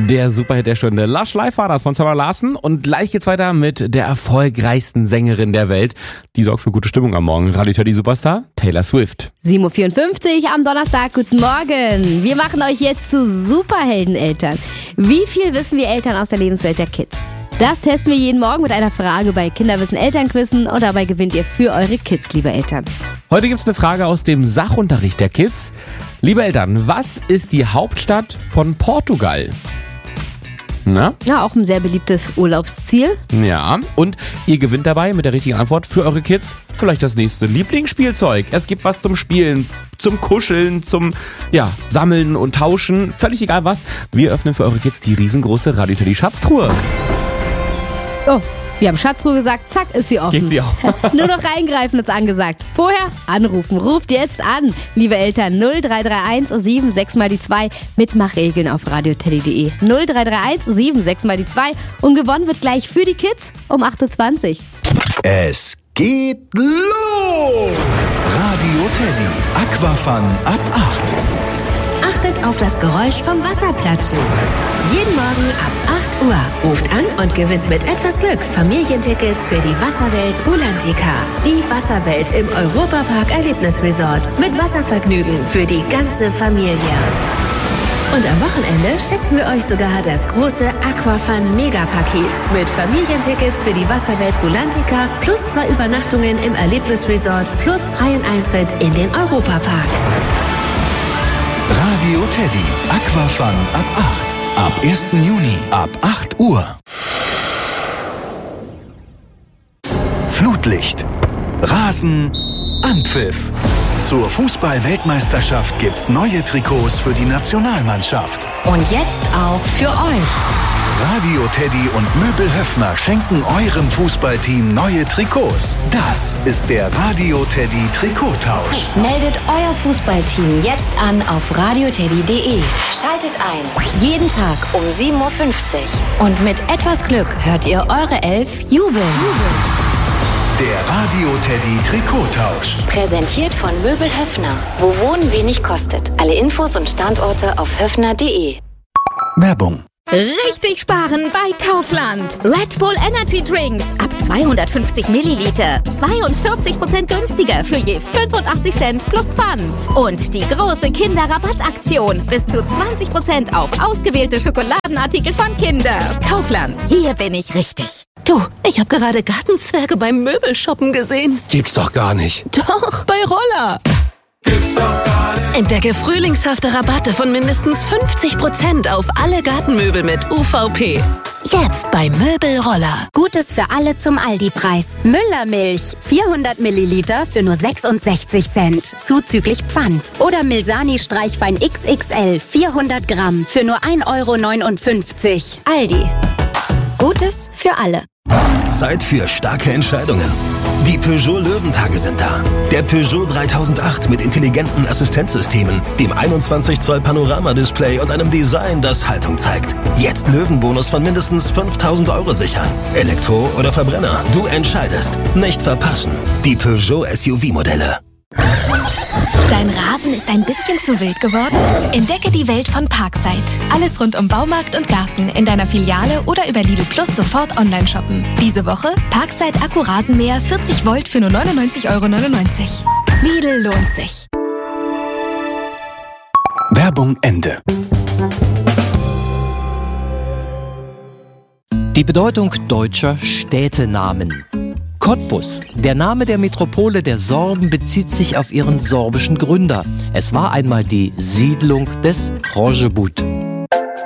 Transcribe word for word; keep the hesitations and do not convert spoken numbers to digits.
Der Superhit der Stunde. Lush Life war das von Sarah Larson. Und gleich geht's weiter mit der erfolgreichsten Sängerin der Welt. Die sorgt für gute Stimmung am Morgen. Radio Teddy Superstar, Taylor Swift. sieben Uhr vierundfünfzig am Donnerstag. Guten Morgen. Wir machen euch jetzt zu Superheldeneltern. Wie viel wissen wir Eltern aus der Lebenswelt der Kids? Das testen wir jeden Morgen mit einer Frage bei Kinderwissen Elternquizzen und dabei gewinnt ihr für eure Kids, liebe Eltern. Heute gibt's eine Frage aus dem Sachunterricht der Kids. Liebe Eltern, was ist die Hauptstadt von Portugal? Na? Ja, auch ein sehr beliebtes Urlaubsziel. Ja, und ihr gewinnt dabei mit der richtigen Antwort für eure Kids vielleicht das nächste Lieblingsspielzeug. Es gibt was zum Spielen, zum Kuscheln, zum ja, Sammeln und Tauschen. Völlig egal was. Wir öffnen für eure Kids die riesengroße Radio Teddy Schatztruhe. Oh, wir haben Schatztruhe gesagt, zack, ist sie offen. Geht sie auch. Nur noch reingreifen ist angesagt. Vorher anrufen. Ruft jetzt an, liebe Eltern. null drei drei eins sieben sechs mal die zwei. Mitmachregeln auf radioteddy punkt de. null drei drei eins sieben sechs mal die zwei. Und gewonnen wird gleich für die Kids um acht Uhr zwanzig. Es geht los! Radio Teddy, Aquafun ab acht. Achtet auf das Geräusch vom Wasserplatschen. Jeden Morgen ab acht Uhr. Ruft an und gewinnt mit etwas Glück Familientickets für die Wasserwelt Rulantica. Die Wasserwelt im Europapark Erlebnisresort. Mit Wasservergnügen für die ganze Familie. Und am Wochenende schenken wir euch sogar das große Aquafun Megapaket. Mit Familientickets für die Wasserwelt Rulantica plus zwei Übernachtungen im Erlebnisresort plus freien Eintritt in den Europapark. Radio Teddy, Aquafun ab acht. Ab ersten Juni, ab acht Uhr. Flutlicht, Rasen, Anpfiff. Zur Fußball-Weltmeisterschaft gibt's neue Trikots für die Nationalmannschaft. Und jetzt auch für euch. Radio Teddy und Möbel Höffner schenken eurem Fußballteam neue Trikots. Das ist der Radio Teddy Trikottausch. Meldet euer Fußballteam jetzt an auf radioteddy punkt de. Schaltet ein. Jeden Tag um sieben Uhr fünfzig. Und mit etwas Glück hört ihr eure Elf jubeln. Der Radio Teddy Trikottausch. Präsentiert von Möbel Höffner. Wo Wohnen wenig kostet. Alle Infos und Standorte auf höffner punkt de. Werbung. Richtig sparen bei Kaufland. Red Bull Energy Drinks ab zweihundertfünfzig Milliliter. zweiundvierzig Prozent günstiger für je fünfundachtzig Cent plus Pfand. Und die große Kinderrabattaktion. Bis zu zwanzig Prozent auf ausgewählte Schokoladenartikel von Kinder. Kaufland. Hier bin ich richtig. Du, ich habe gerade Gartenzwerge beim Möbelshoppen gesehen. Gibt's doch gar nicht. Doch, bei Roller. Gibt's doch gar nicht. Entdecke frühlingshafte Rabatte von mindestens fünfzig Prozent auf alle Gartenmöbel mit U V P. Jetzt bei Möbel Roller. Gutes für alle zum Aldi-Preis. Müllermilch, vierhundert Milliliter für nur sechsundsechzig Cent, zuzüglich Pfand. Oder Milsani Streichwein X X L, vierhundert Gramm für nur ein Euro neunundfünfzig. Aldi. Gutes für alle. Zeit für starke Entscheidungen. Die Peugeot Löwentage sind da. Der Peugeot dreitausendacht mit intelligenten Assistenzsystemen, dem einundzwanzig Zoll Panoramadisplay und einem Design, das Haltung zeigt. Jetzt Löwenbonus von mindestens fünftausend Euro sichern. Elektro oder Verbrenner, du entscheidest. Nicht verpassen. Die Peugeot S U V-Modelle. Dein Rasen ist ein bisschen zu wild geworden? Entdecke die Welt von Parkside. Alles rund um Baumarkt und Garten in deiner Filiale oder über Lidl Plus sofort online shoppen. Diese Woche Parkside Akku-Rasenmäher vierzig Volt für nur neunundneunzig Euro neunundneunzig. Lidl lohnt sich. Werbung Ende. Die Bedeutung deutscher Städtenamen. Cottbus, der Name der Metropole der Sorben, bezieht sich auf ihren sorbischen Gründer. Es war einmal die Siedlung des Roggevut.